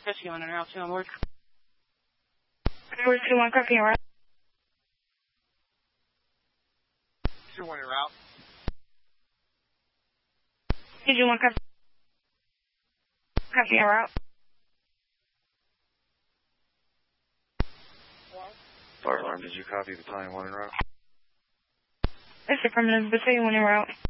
51 en route to onboard. Number 21, copy en route. 21 en route. 21, copy en route. Fire alarm, did you copy Battalion 1 en route? Yes, affirmative, Battalion 1 en route.